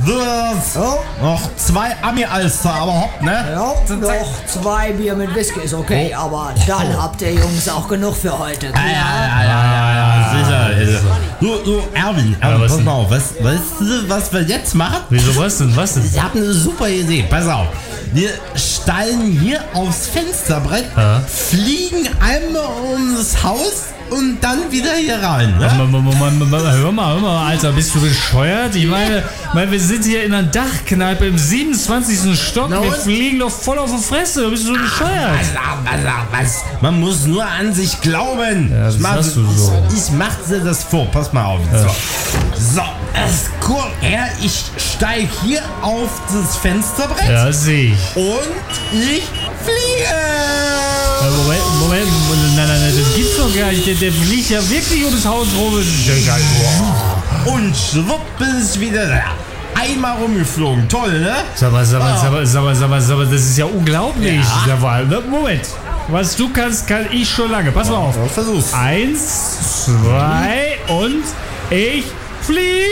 Noch 2 Ami-Alster, aber hopp, ne? Ja, noch 2 Bier mit Whisky ist okay, aber dann habt ihr Jungs auch genug für heute. Klar? Ja, sicher. Du, Erwin, pass mal auf, weißt du, was wir jetzt machen? Wieso, was denn? Ich habe eine super Idee, pass auf. Wir steigen hier aufs Fensterbrett, fliegen einmal ums Haus und dann wieder hier rein. Ne? Hör mal, Alter, bist du bescheuert? Ich meine, wir sind hier in einer Dachkneipe im 27. Stock. Wir fliegen doch voll auf die Fresse. Bist du bescheuert? Was? Man muss nur an sich glauben. Ja, das sagst du so. Ich mach dir das vor. Pass mal auf. Ja. So, cool. Ja, ich steige hier auf das Fensterbrett. Ja, sehe ich. Und ich fliege. Moment, nein, das gibt's doch gar nicht. Der fliegt ja wirklich ums Haus rum. Und schwupp ist wieder da. Einmal rumgeflogen. Toll, ne? Sag mal, das ist ja unglaublich. Ja. Moment. Was du kannst, kann ich schon lange. Pass mal auf. Versuch's. 1, 2 und ich fliege.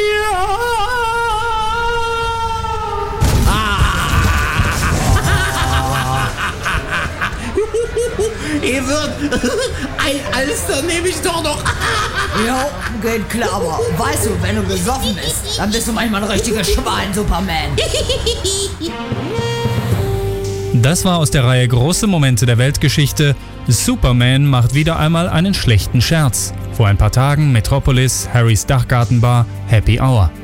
Ihr wird ein Alster nehme ich doch noch. Jo, geht klar, aber weißt du, wenn du besoffen bist, dann bist du manchmal ein richtiger Schwein, Superman. Das war aus der Reihe Große Momente der Weltgeschichte. Superman macht wieder einmal einen schlechten Scherz. Vor ein paar Tagen Metropolis, Harrys Dachgartenbar, Happy Hour.